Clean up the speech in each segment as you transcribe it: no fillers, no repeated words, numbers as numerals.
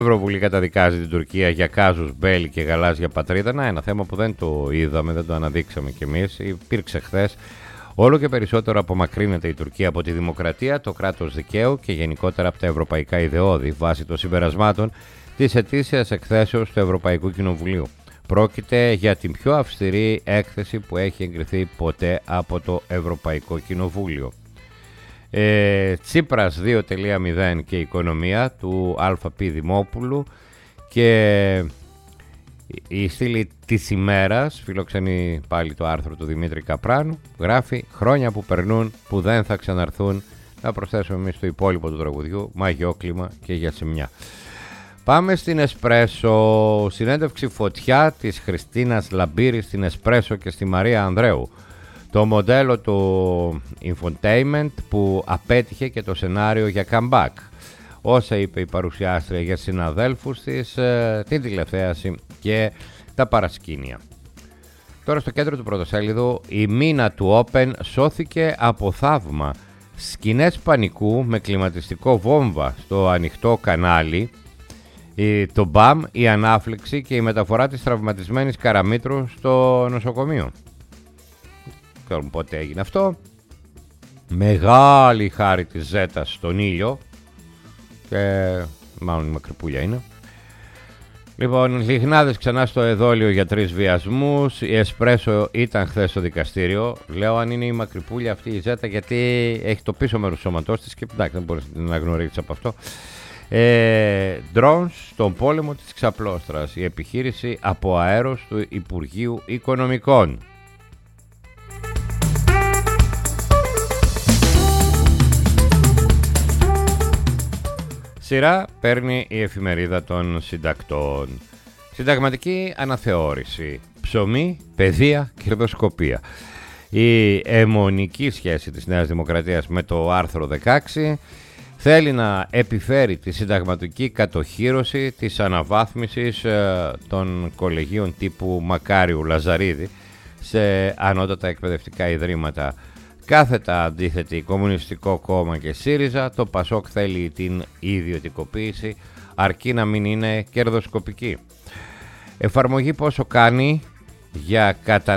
Η Ευρωβουλή καταδικάζει την Τουρκία για κάζους μπέλη και γαλάζια πατρίδα. Ένα θέμα που δεν το είδαμε, δεν το αναδείξαμε κι εμείς. Υπήρξε χθες. Όλο και περισσότερο απομακρύνεται η Τουρκία από τη δημοκρατία, το κράτος δικαίου και γενικότερα από τα ευρωπαϊκά ιδεώδη, βάσει των συμπερασμάτων της ετήσιας εκθέσεως του Ευρωπαϊκού Κοινοβουλίου. Πρόκειται για την πιο αυστηρή έκθεση που έχει εγκριθεί ποτέ από το Ευρωπαϊκό Κοινοβούλιο. Τσίπρας 2.0 και οικονομία του ΑΠ Δημόπουλου και η στήλη της ημέρας φιλοξενεί πάλι το άρθρο του Δημήτρη Καπράνου. Γράφει χρόνια που περνούν που δεν θα ξαναρθούν. Να προσθέσουμε εμείς το υπόλοιπο του τραγουδιού, μαγιόκλιμα και για σημειά. Πάμε στην Εσπρέσο. Συνέντευξη φωτιά της Χριστίνας Λαμπύρη στην Εσπρέσο και στη Μαρία Ανδρέου. Το μοντέλο του infotainment που απέτυχε και το σενάριο για comeback. Όσα είπε η παρουσιάστρια για συναδέλφους της, την τηλεθέαση και τα παρασκήνια. Τώρα στο κέντρο του πρωτοσέλιδου η μήνα του Open σώθηκε από θαύμα. Σκηνές πανικού με κλιματιστικό βόμβα στο ανοιχτό κανάλι, το μπαμ, η ανάφλεξη και η μεταφορά της τραυματισμένης Καραμήτρου στο νοσοκομείο. Ξέρουμε πότε έγινε αυτό. Μεγάλη χάρη της Ζέτας στον ήλιο και μάλλον η μακρυπούλια είναι. Λοιπόν, λιχνάδες ξανά στο εδόλιο για 3 βιασμούς. Η Εσπρέσο ήταν χθες στο δικαστήριο. Λέω αν είναι η μακρυπούλια αυτή η Ζέτα, γιατί έχει το πίσω μέρος του σώματός της και εντάξει, δεν μπορείς να γνωρίσεις από αυτό. Drones στον πόλεμο της ξαπλώστρας. Η επιχείρηση από αέρος του Υπουργείου Οικονομικών. Σειρά παίρνει η εφημερίδα των συντακτών. Συνταγματική αναθεώρηση. Ψωμί, παιδεία, κερδοσκοπία. Η αιμονική σχέση της Νέας Δημοκρατίας με το άρθρο 16 θέλει να επιφέρει τη συνταγματική κατοχύρωση της αναβάθμισης των κολεγίων τύπου Μακάριου Λαζαρίδη σε ανώτατα εκπαιδευτικά ιδρύματα. Κάθετα αντίθετη Κομμουνιστικό Κόμμα και ΣΥΡΙΖΑ, το ΠΑΣΟΚ θέλει την ιδιωτικοποίηση αρκεί να μην είναι κερδοσκοπική. Εφαρμογή πόσο κάνει για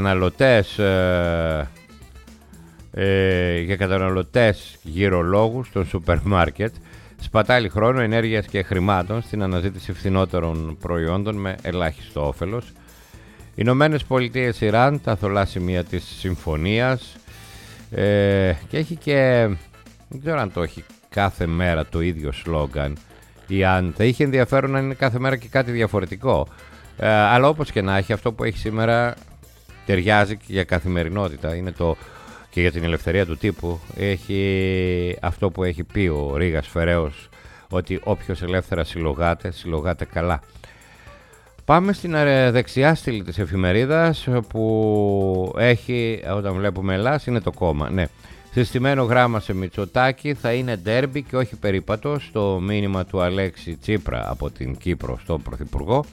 καταναλωτές γυρολόγους των σούπερ μάρκετ. Σπατάλη χρόνου, ενέργειας και χρημάτων στην αναζήτηση φθηνότερων προϊόντων με ελάχιστο όφελος. Ηνωμένες Πολιτείες, Ιράν, τα θολά σημεία της συμφωνίας. Και έχει και, δεν ξέρω αν το έχει κάθε μέρα το ίδιο σλόγγαν ή αν θα είχε ενδιαφέρον να είναι κάθε μέρα και κάτι διαφορετικό, αλλά όπως και να έχει, αυτό που έχει σήμερα ταιριάζει και για καθημερινότητα. Είναι το, και για την ελευθερία του τύπου έχει αυτό που έχει πει ο Ρήγας Φεραίος, ότι όποιος ελεύθερα συλλογάται καλά. Πάμε στην δεξιά στήλη της εφημερίδας που έχει, όταν βλέπουμε Ελλάς, είναι το κόμμα. Ναι. Συστημένο γράμμα σε Μητσοτάκη, θα είναι ντέρμπι και όχι περίπατο, στο μήνυμα του Αλέξη Τσίπρα από την Κύπρο στον Πρωθυπουργό.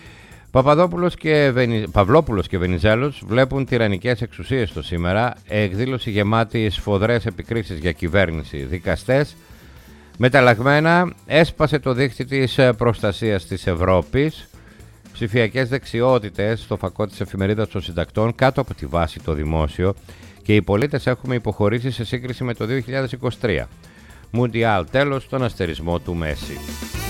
Παυλόπουλος και Βενιζέλος βλέπουν τυραννικές εξουσίες το σήμερα. Εκδήλωση γεμάτη σφοδρές επικρίσεις για κυβέρνηση. Δικαστές μεταλλαγμένα. Έσπασε το δίχτυ της προστασίας της Ευρώπης. Ψηφιακές δεξιότητες στο φακό της εφημερίδας των συντακτών, κάτω από τη βάση το δημόσιο, και οι πολίτες έχουμε υποχωρήσει σε σύγκριση με το 2023. Μουντιάλ, τέλος, τον αστερισμό του Μέση.